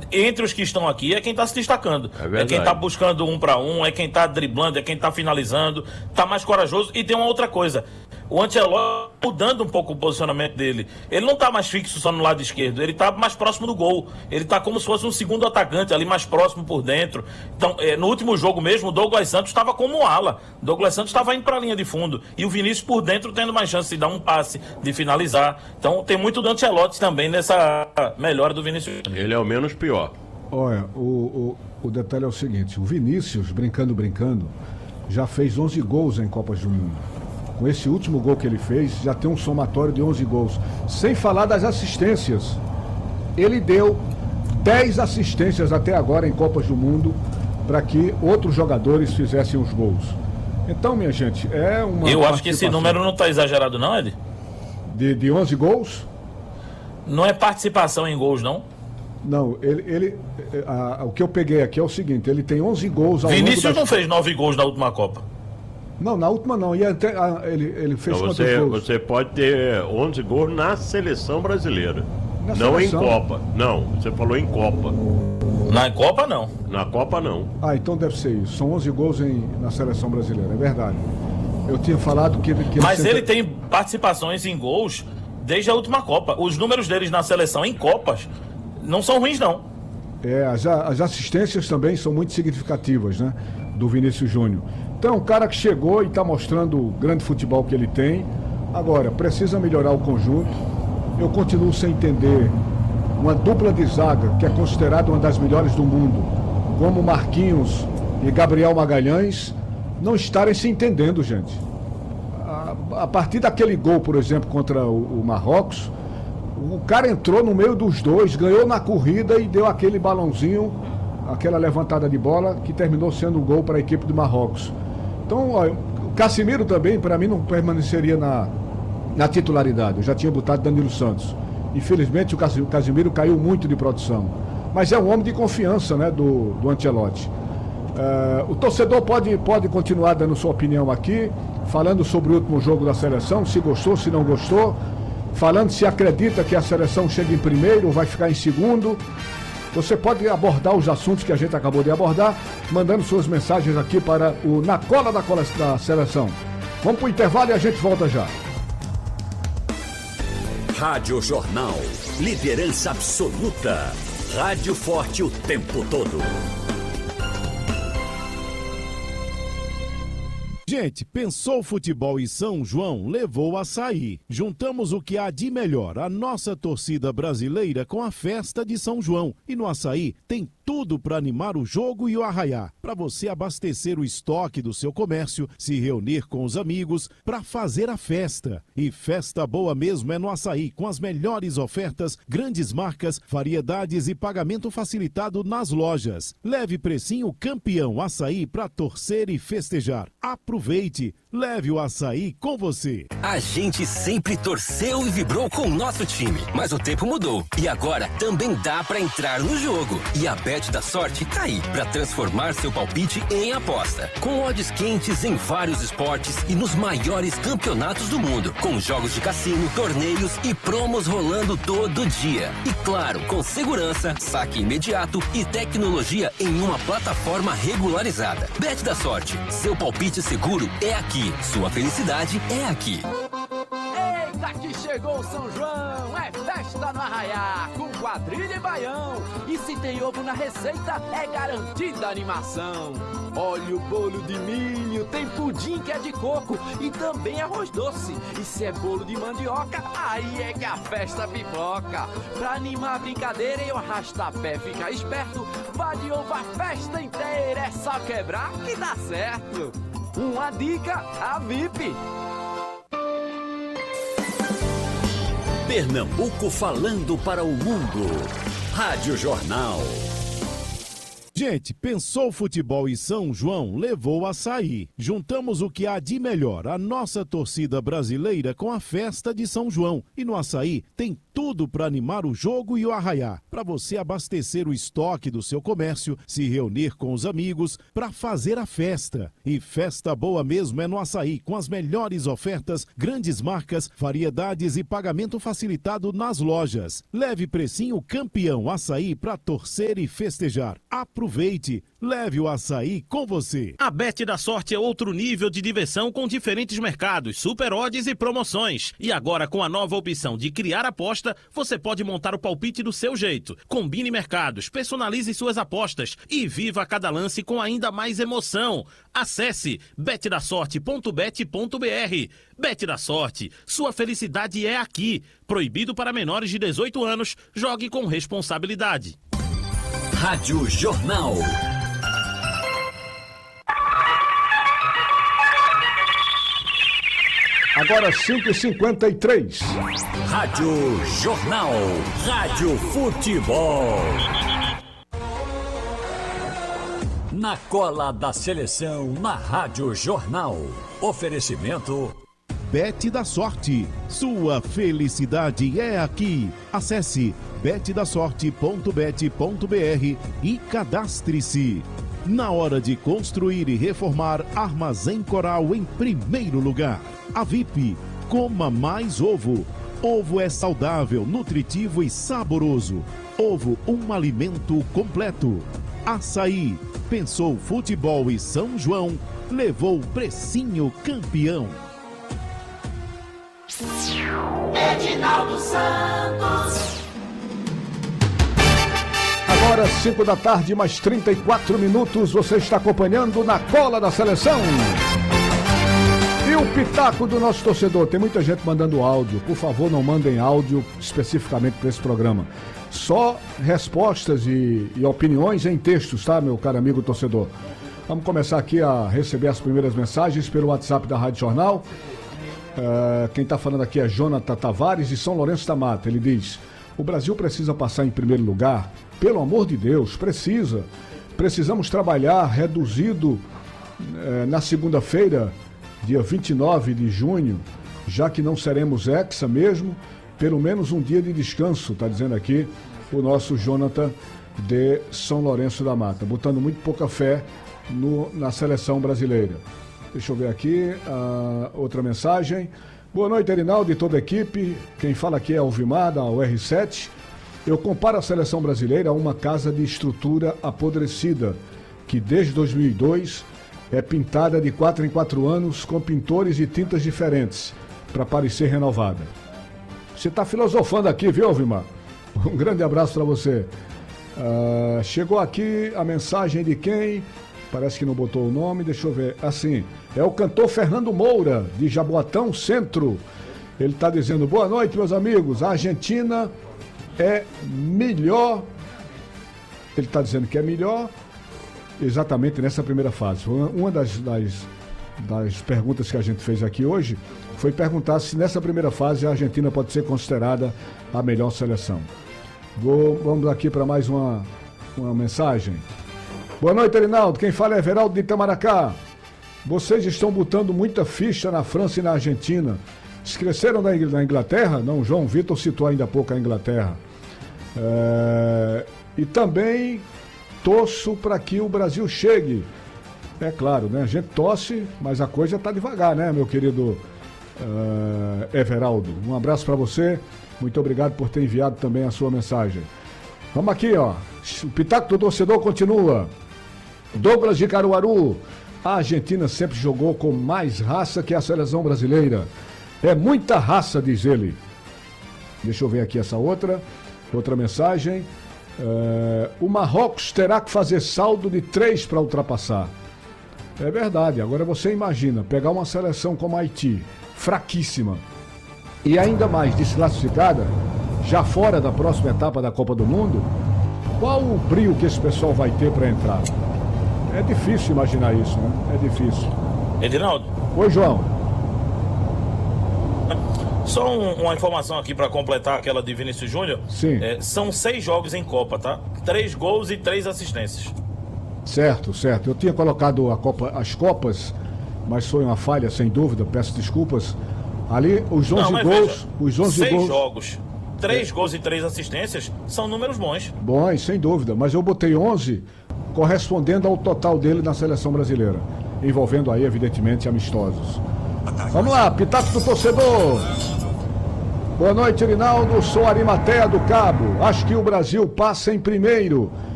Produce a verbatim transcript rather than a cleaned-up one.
entre os que estão aqui, é quem está se destacando. É, é quem está buscando um para um, é quem está driblando, é quem está finalizando, está mais corajoso. E tem uma outra coisa, o Ancelotti mudando um pouco o posicionamento dele. Ele não está mais fixo só no lado esquerdo, ele está mais próximo do gol. Ele está como se fosse um segundo atacante ali mais próximo por dentro. Então, é, no último jogo mesmo, o Douglas Santos estava como ala. O Douglas Santos estava indo para a linha de fundo. E o Vinícius por dentro tendo mais chance de dar um passe, de finalizar. Então, tem muito do Ancelotti também nessa melhora do Vinícius. Ele é o menos pior. Olha, o, o, o detalhe é o seguinte, o Vinícius, brincando, brincando, já fez onze gols em Copas do Mundo. Com esse último gol que ele fez, já tem um somatório de onze gols. Sem falar das assistências. Ele deu dez assistências até agora em Copas do Mundo para que outros jogadores fizessem os gols. Então, minha gente, é uma... Eu acho que esse número não está exagerado não, Ed? De, de onze gols? Não é participação em gols, não? Não, ele... ele a, a, o que eu peguei aqui é o seguinte, ele tem onze gols ao Vinícius longo das... não fez nove gols na última Copa. Não, na última não. E até, a, ele, ele fez então, quantos você, gols? Você pode ter onze gols na seleção brasileira. Na não seleção. Em Copa. Não, você falou em Copa. Na Copa, não. Na Copa, não. Ah, então deve ser isso. São onze gols em, na seleção brasileira, é verdade. Eu tinha falado que... que Mas ele, ele tem participações em gols desde a última Copa. Os números deles na seleção em Copas não são ruins, não. É, as, as assistências também são muito significativas, né? Do Vinícius Júnior. Então, um cara que chegou e está mostrando o grande futebol que ele tem. Agora, precisa melhorar o conjunto. Eu continuo sem entender uma dupla de zaga, que é considerada uma das melhores do mundo, como Marquinhos e Gabriel Magalhães, não estarem se entendendo, gente. A, a partir daquele gol, por exemplo, contra o, o Marrocos, o cara entrou no meio dos dois, ganhou na corrida e deu aquele balãozinho, aquela levantada de bola, que terminou sendo um gol para a equipe do Marrocos. Então, ó, o Casimiro também, para mim, não permaneceria na, na titularidade. Eu já tinha botado Danilo Santos. Infelizmente, o Casimiro caiu muito de produção. Mas é um homem de confiança, né, do, do Ancelotti. Uh, o torcedor pode, pode continuar dando sua opinião aqui, falando sobre o último jogo da seleção, se gostou, se não gostou, falando se acredita que a seleção chega em primeiro ou vai ficar em segundo. Você pode abordar os assuntos que a gente acabou de abordar, mandando suas mensagens aqui para o Na Cola da, Cola da Seleção. Vamos para o intervalo e a gente volta já. Rádio Jornal, liderança absoluta. Rádio forte o tempo todo. Gente, pensou futebol em São João, levou açaí. Juntamos o que há de melhor, a nossa torcida brasileira com a festa de São João. E no açaí tem tudo para animar o jogo e o arraiá. Para você abastecer o estoque do seu comércio, se reunir com os amigos, para fazer a festa. E festa boa mesmo é no açaí, com as melhores ofertas, grandes marcas, variedades e pagamento facilitado nas lojas. Leve precinho campeão açaí para torcer e festejar. Aproveite, leve o açaí com você. A gente sempre torceu e vibrou com o nosso time, mas o tempo mudou. E agora também dá para entrar no jogo. E a Bet da Sorte tá aí para transformar seu palpite em aposta. Com odds quentes em vários esportes e nos maiores campeonatos do mundo. Com jogos de cassino, torneios e promos rolando todo dia. E claro, com segurança, saque imediato e tecnologia em uma plataforma regularizada. Bet da Sorte, seu palpite seguro é aqui. Sua felicidade é aqui. Eita, que chegou o São João! É festa no arraiá, com quadrilha e baião. E se tem ovo na receita, é garantida a animação. Olha o bolo de milho, tem pudim que é de coco e também arroz doce. E se é bolo de mandioca, aí é que a festa pipoca. Pra animar a brincadeira e o arrastapé ficar esperto, vá de ovo a festa inteira, é só quebrar que dá certo. Uma dica, a V I P. Pernambuco falando para o mundo. Rádio Jornal. Gente, pensou futebol e São João, levou açaí. Juntamos o que há de melhor, a nossa torcida brasileira com a festa de São João. E no açaí tem tudo para animar o jogo e o arraiá. Para você abastecer o estoque do seu comércio, se reunir com os amigos para fazer a festa. E festa boa mesmo é no açaí, com as melhores ofertas, grandes marcas, variedades e pagamento facilitado nas lojas. Leve precinho campeão açaí para torcer e festejar. Aproveite, leve o açaí com você. A Bet da Sorte é outro nível de diversão com diferentes mercados, super odds e promoções. E agora com a nova opção de criar aposta, você pode montar o palpite do seu jeito. Combine mercados, personalize suas apostas e viva cada lance com ainda mais emoção. Acesse bet da sorte ponto bet ponto b r. Bet da Sorte, sua felicidade é aqui. Proibido para menores de dezoito anos, jogue com responsabilidade. Rádio Jornal. Agora cinco e cinquenta e três. Rádio Jornal. Rádio Futebol. Na cola da seleção, na Rádio Jornal. Oferecimento Bet da Sorte. Sua felicidade é aqui. Acesse bet da sorte ponto bet ponto b r e cadastre-se. Na hora de construir e reformar, Armazém Coral em primeiro lugar. A V I P, coma mais ovo. Ovo é saudável, nutritivo e saboroso. Ovo, um alimento completo. Açaí, pensou futebol e São João, levou precinho campeão. Edinaldo Santos. Agora cinco da tarde, mais trinta e quatro minutos, você está acompanhando na cola da seleção. E o pitaco do nosso torcedor, tem muita gente mandando áudio, por favor não mandem áudio especificamente para esse programa. Só respostas e, e opiniões em textos, tá, meu caro amigo torcedor? Vamos começar aqui a receber as primeiras mensagens pelo WhatsApp da Rádio Jornal. Uh, quem está falando aqui é Jonathan Tavares, de São Lourenço da Mata. Ele diz: o Brasil precisa passar em primeiro lugar, pelo amor de Deus, precisa. Precisamos trabalhar reduzido uh, na segunda-feira, dia vinte e nove de junho, já que não seremos hexa mesmo, pelo menos um dia de descanso, está dizendo aqui o nosso Jonathan de São Lourenço da Mata, botando muito pouca fé no, na seleção brasileira. Deixa eu ver aqui, uh, outra mensagem. Boa noite, Erinaldo e toda a equipe. Quem fala aqui é Alvimar, da U R sete. Eu comparo a seleção brasileira a uma casa de estrutura apodrecida, que desde dois mil e dois é pintada de quatro em quatro anos com pintores e tintas diferentes, para parecer renovada. Você está filosofando aqui, viu, Alvimar? Um grande abraço para você. Uh, chegou aqui a mensagem de quem? Parece que não botou o nome, deixa eu ver. Assim, é o cantor Fernando Moura, de Jaboatão Centro. Ele está dizendo: boa noite, meus amigos. A Argentina é melhor. Ele está dizendo que é melhor exatamente nessa primeira fase. Uma das, das, das perguntas que a gente fez aqui hoje foi perguntar se nessa primeira fase a Argentina pode ser considerada a melhor seleção. Vou, vamos aqui para mais uma, uma mensagem. Boa noite, Erinaldo. Quem fala é Everaldo de Itamaracá. Vocês estão botando muita ficha na França e na Argentina. Esqueceram da Inglaterra? Não, João Vitor citou ainda há pouco a Inglaterra. É... E também torço para que o Brasil chegue. É claro, né? A gente torce, mas a coisa está devagar, né, meu querido uh, Everaldo? Um abraço para você. Muito obrigado por ter enviado também a sua mensagem. Vamos aqui, ó. O pitaco do torcedor continua. Douglas de Caruaru. A Argentina sempre jogou com mais raça que a seleção brasileira. É muita raça, diz ele. Deixa eu ver aqui essa outra. Outra mensagem. Uh, o Marrocos terá que fazer saldo de três para ultrapassar. É verdade. Agora você imagina pegar uma seleção como a Haiti, fraquíssima, e ainda mais desclassificada, já fora da próxima etapa da Copa do Mundo. Qual o brio que esse pessoal vai ter para entrar? É difícil imaginar isso, né? É difícil. Edinaldo. Oi, João. Só um, uma informação aqui para completar aquela de Vinícius Júnior. Sim. É, são seis jogos em Copa, tá? Três gols e três assistências. Certo, certo. Eu tinha colocado a Copa, as Copas, mas foi uma falha, sem dúvida, peço desculpas. Ali, os onze Não, gols... Veja, os onze seis gols... jogos, três é. gols e três assistências, são números bons. Bons, sem dúvida. Mas eu botei onze correspondendo ao total dele na seleção brasileira. Envolvendo aí, evidentemente, amistosos. Vamos lá, pitaco do torcedor. Boa noite, Rinaldo. Sou Arimatea do Cabo. Acho que o Brasil passa em primeiro.